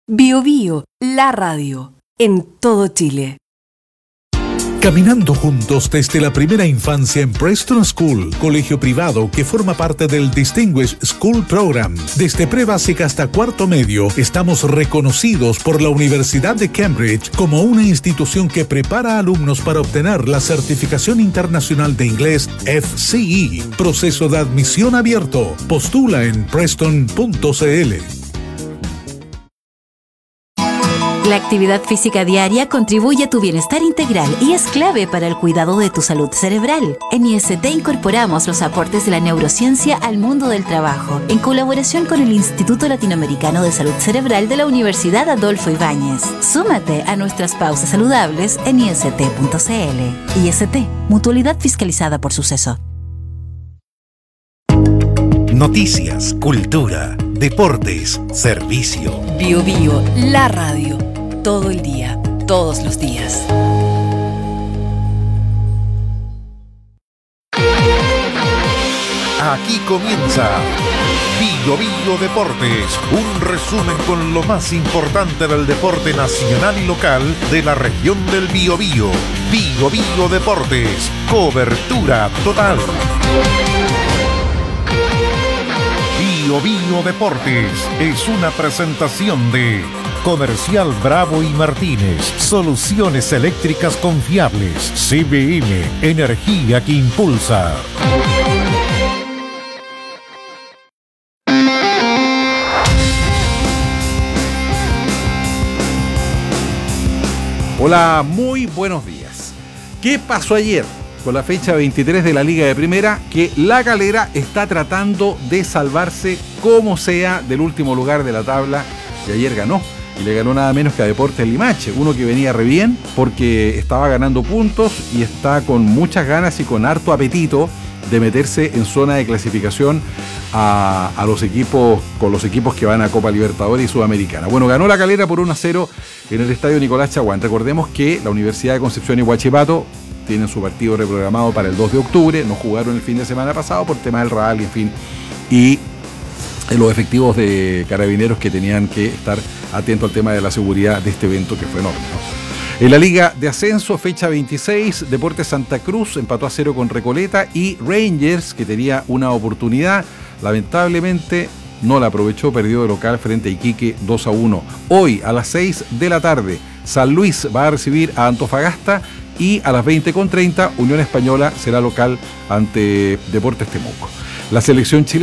Biobío, la radio, en todo Chile. Caminando juntos desde la primera infancia en Preston School, colegio privado que forma parte del Distinguished School Program. Desde prebásica hasta cuarto medio, estamos reconocidos por la Universidad de Cambridge como una institución que prepara a alumnos para obtener la certificación internacional de inglés FCE. Proceso de admisión abierto. Postula en preston.cl. La actividad física diaria contribuye a tu bienestar integral y es clave para el cuidado de tu salud cerebral. En IST incorporamos los aportes de la neurociencia al mundo del trabajo, en colaboración con el Instituto Latinoamericano de Salud Cerebral de la Universidad Adolfo Ibáñez. Súmate a nuestras pausas saludables en ist.cl. IST, mutualidad fiscalizada por Suceso. Noticias, cultura, deportes, servicio. Biobío, la radio, todo el día, todos los días. Aquí comienza Biobío Deportes, un resumen con lo más importante del deporte nacional y local de la región del Biobío. Biobío Deportes, cobertura total. Biobío Deportes es una presentación de Comercial Bravo y Martínez, soluciones eléctricas confiables. CBM, energía que impulsa. Hola, muy buenos días. ¿Qué pasó ayer con la fecha 23 de la Liga de Primera? Que La Calera está tratando de salvarse como sea del último lugar de la tabla, y ayer ganó. Y le ganó nada menos que a Deportes Limache, uno que venía re bien porque estaba ganando puntos y está con muchas ganas y con harto apetito de meterse en zona de clasificación a los equipos, con los equipos que van a Copa Libertadores y Sudamericana. Bueno, ganó La Calera por 1-0 en el estadio Nicolás Chaguán. Recordemos que la Universidad de Concepción y Huachipato tienen su partido reprogramado para el 2 de octubre, no jugaron el fin de semana pasado por tema del RAL, en fin, y los efectivos de Carabineros que tenían que estar atentos al tema de la seguridad de este evento que fue enorme, ¿no? En la Liga de Ascenso, fecha 26, Deportes Santa Cruz empató a 0 con Recoleta, y Rangers, que tenía una oportunidad, lamentablemente no la aprovechó, perdió de local frente a Iquique 2-1. Hoy, a las 6 de la tarde, San Luis va a recibir a Antofagasta, y a las 20:30, Unión Española será local ante Deportes Temuco. La selección chilena